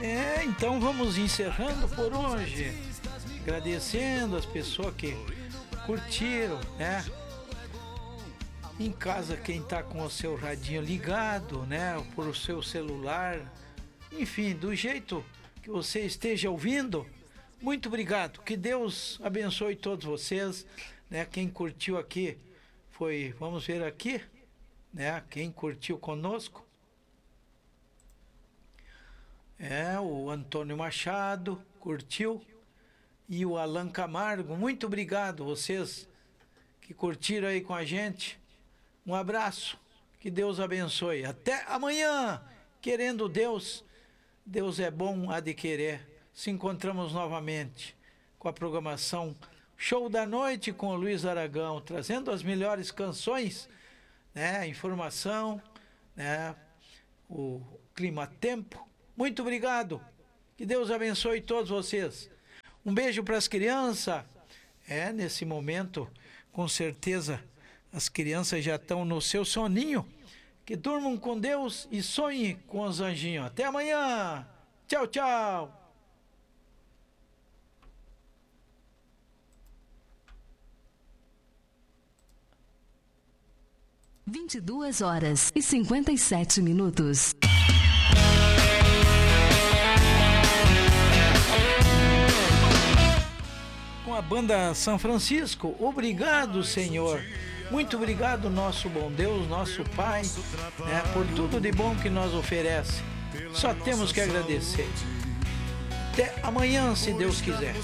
Então vamos encerrando por hoje, agradecendo as pessoas que curtiram, né? Em casa, quem tá com o seu radinho ligado, né? Por o seu celular, enfim, do jeito que você esteja ouvindo, muito obrigado. Que Deus abençoe todos vocês, né? Quem curtiu aqui foi, vamos ver aqui, né? Quem curtiu conosco. O Antônio Machado curtiu e o Alan Camargo, muito obrigado vocês que curtiram aí com a gente. Um abraço, que Deus abençoe. Até amanhã, querendo Deus, Deus é bom, há de querer. Se encontramos novamente com a programação Show da Noite com o Luiz Aragão, trazendo as melhores canções, né? Informação, né? O clima-tempo. Muito obrigado. Que Deus abençoe todos vocês. Um beijo para as crianças. Nesse momento, com certeza, as crianças já estão no seu soninho. Que durmam com Deus e sonhem com os anjinhos. Até amanhã. Tchau, tchau. (22h57). Com a banda São Francisco, obrigado, Senhor. Muito obrigado, nosso bom Deus, nosso Pai, né, por tudo de bom que nos oferece. Só temos que agradecer. Até amanhã, se Deus quiser.